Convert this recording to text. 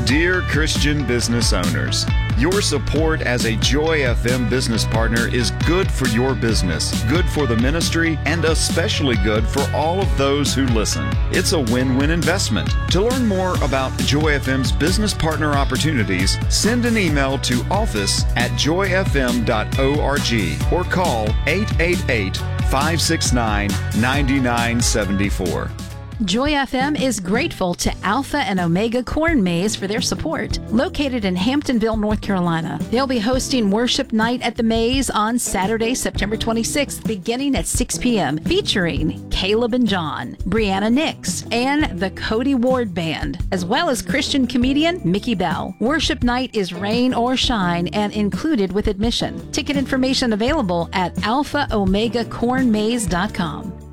Dear Christian business owners, your support as a Joy FM business partner is good for your business, good for the ministry, and especially good for all of those who listen. It's a win-win investment. To learn more about Joy FM's business partner opportunities, send an email to office@joyfm.org or call 888-569-9974. Joy FM is grateful to Alpha and Omega Corn Maze for their support. Located in Hamptonville, North Carolina, they'll be hosting Worship Night at the Maze on Saturday, September 26th, beginning at 6 p.m., featuring Caleb and John, Brianna Nix, and the Cody Ward Band, as well as Christian comedian Mickey Bell. Worship Night is rain or shine and included with admission. Ticket information available at alphaomegacornmaze.com.